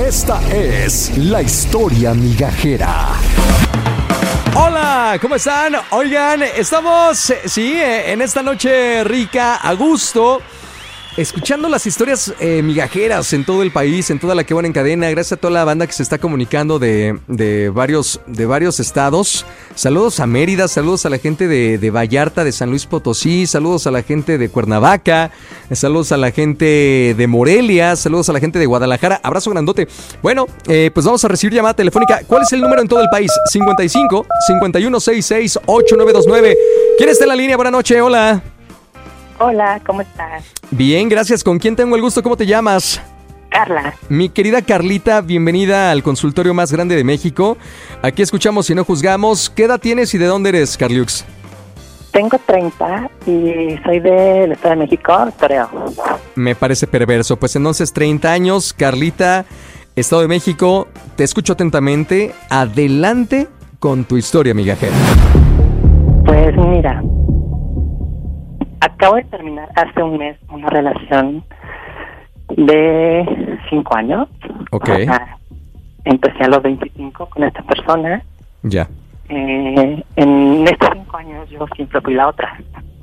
Esta es la historia migajera. Hola, ¿cómo están? Oigan, estamos, en esta noche rica, a gusto, escuchando las historias migajeras en todo el país, en toda la que van en cadena. Gracias a toda la banda que se está comunicando de varios estados. Saludos a Mérida, saludos a la gente de Vallarta, de San Luis Potosí, saludos a la gente de Cuernavaca, saludos a la gente de Morelia, saludos a la gente de Guadalajara. Abrazo grandote. Bueno, pues vamos a recibir llamada telefónica. ¿Cuál es el número en todo el país? 55 5166 8929. ¿Quién está en la línea? Buenas noches, hola. Hola, ¿cómo estás? Bien, gracias. ¿Con quién tengo el gusto? ¿Cómo te llamas? Carla. Mi querida Carlita, bienvenida al consultorio más grande de México. Aquí escuchamos y no juzgamos. ¿Qué edad tienes y de dónde eres, Carliux? Tengo 30 y soy del Estado de México, Toreo. Me parece perverso. Pues entonces 30 años, Carlita, Estado de México. Te escucho atentamente. Adelante con tu historia migajera. Pues mira, acabo de terminar hace un mes una relación de 5 años. Ok. Empecé a los 25 con esta persona. Ya. En estos 5 años yo siempre fui la otra.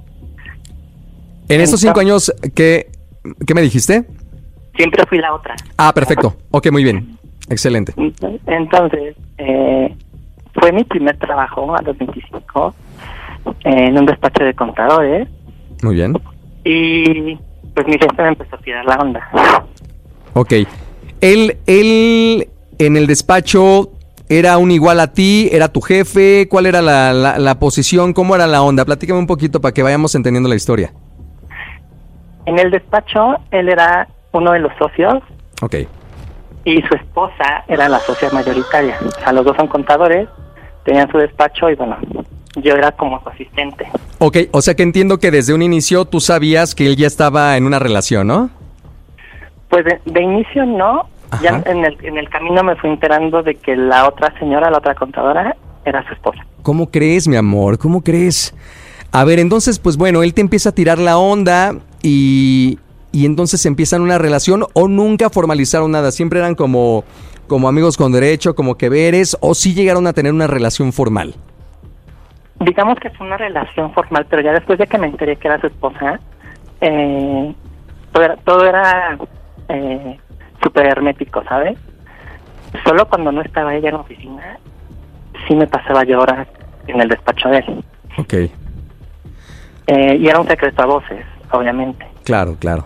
En estos 5 años, ¿qué me dijiste? Siempre fui la otra. Ah, perfecto. Ok, muy bien. Excelente. Entonces, fue mi primer trabajo a los 25 en un despacho de contadores. Muy bien. Y pues mi jefe me empezó a tirar la onda. Ok. Él en el despacho era un igual a ti, era tu jefe. ¿Cuál era la posición? ¿Cómo era la onda? Platícame un poquito para que vayamos entendiendo la historia. En el despacho él era uno de los socios. Ok. Y su esposa era la socia mayoritaria. O sea, los dos son contadores, tenían su despacho y bueno, yo era como su asistente. Ok, o sea que entiendo que desde un inicio tú sabías que él ya estaba en una relación, ¿no? Pues de inicio no. Ajá. Ya en el camino me fui enterando de que la otra señora, la otra contadora, era su esposa. ¿Cómo crees, mi amor? ¿Cómo crees? A ver, entonces, pues bueno, él te empieza a tirar la onda y entonces empiezan una relación, o nunca formalizaron nada, siempre eran como amigos con derecho, como que veres, o sí llegaron a tener una relación formal. Digamos que fue una relación formal, pero ya después de que me enteré que era su esposa, todo era súper hermético, ¿sabes? Solo cuando no estaba ella en la oficina, sí me pasaba yo horas en el despacho de él. Ok. Y era un secreto a voces, obviamente. Claro, claro.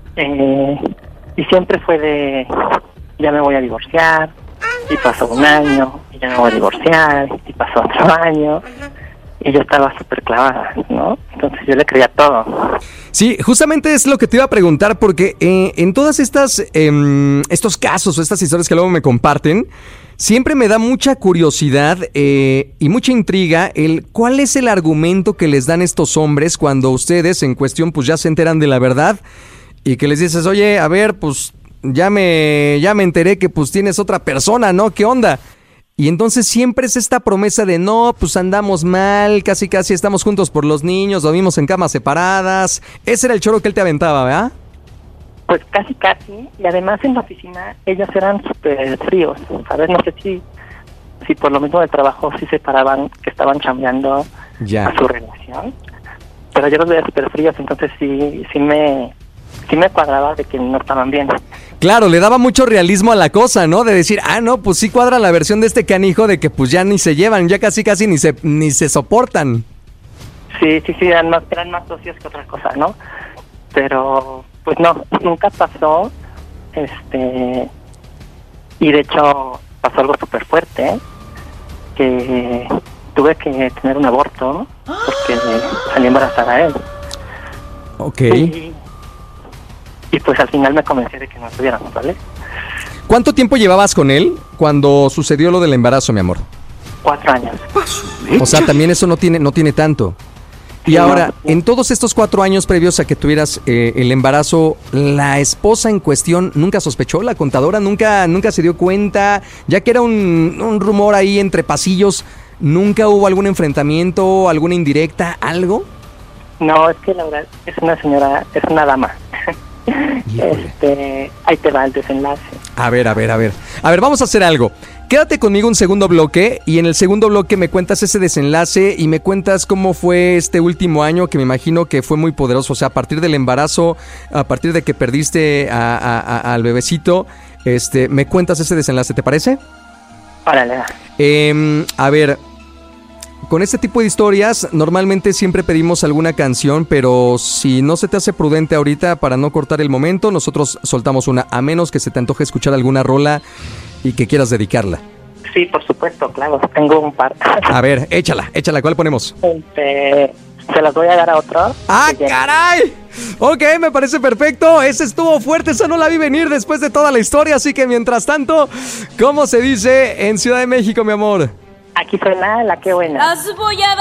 Y siempre fue de, ya me voy a divorciar, y pasó un año, y ya me voy a divorciar, y pasó otro año. Y yo estaba súper clavada, ¿no? Entonces yo le creía todo. Sí, justamente es lo que te iba a preguntar, porque en todas estos casos o estas historias que luego me comparten, siempre me da mucha curiosidad y mucha intriga cuál es el argumento que les dan estos hombres cuando ustedes en cuestión pues ya se enteran de la verdad y que les dices, oye, a ver, pues ya me enteré que pues tienes otra persona, ¿no? ¿Qué onda? Y entonces siempre es esta promesa de no, pues andamos mal, casi estamos juntos por los niños, dormimos en camas separadas. Ese era el choro que él te aventaba, ¿verdad? Pues casi, y además en la oficina ellos eran súper fríos, ¿sabes? No sé si por lo mismo del trabajo sí se paraban, que estaban chambeando ya a su relación, pero yo los veía súper fríos, entonces sí me cuadraba de que no estaban bien. Claro, le daba mucho realismo a la cosa, ¿no? De decir, no, pues sí cuadra la versión de este canijo de que pues ya ni se llevan, ya casi ni se soportan. Sí, eran más socios que otra cosa, ¿no? Pero pues no, nunca pasó, y de hecho pasó algo súper fuerte, que tuve que tener un aborto porque salí embarazada a él. Ok. Y pues al final me convencí de que no estuviéramos, ¿vale? ¿Cuánto tiempo llevabas con él cuando sucedió lo del embarazo, mi amor? 4 años. O sea, también eso no tiene tanto. Y sí, ahora, no. en todos estos 4 años previos a que tuvieras el embarazo, ¿la esposa en cuestión nunca sospechó? ¿La contadora nunca se dio cuenta? Ya que era un rumor ahí entre pasillos, ¿nunca hubo algún enfrentamiento, alguna indirecta, algo? No, es que la verdad es una señora, es una dama. Ahí te va el desenlace. A ver, vamos a hacer algo. Quédate conmigo un segundo bloque y en el segundo bloque me cuentas ese desenlace y me cuentas cómo fue este último año, que me imagino que fue muy poderoso. O sea, a partir del embarazo, a partir de que perdiste al bebecito, me cuentas ese desenlace, ¿te parece? Órale. A ver, con este tipo de historias normalmente siempre pedimos alguna canción, pero si no se te hace prudente ahorita para no cortar el momento, nosotros soltamos una, a menos que se te antoje escuchar alguna rola y que quieras dedicarla. Sí, por supuesto, claro, tengo un par. A ver, échala, ¿cuál ponemos? Se las voy a dar a otro. ¡Ah, caray! Ok, me parece perfecto. Ese estuvo fuerte, esa no la vi venir después de toda la historia. Así que mientras tanto, ¿cómo se dice en Ciudad de México, mi amor? Aquí suena la que buena.